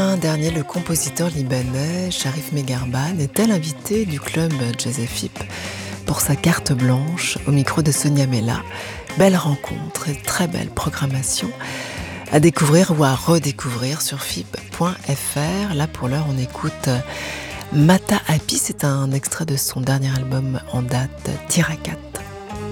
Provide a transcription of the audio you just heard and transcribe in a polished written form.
juin dernier, le compositeur libanais Sharif Megarban était l'invité du club Jazz FIP pour sa carte blanche au micro de Sonia Mella. Belle rencontre et très belle programmation à découvrir ou à redécouvrir sur fip.fr. Là, pour l'heure, on écoute Mata Happy. C'est un extrait de son dernier album en date, Tirakat.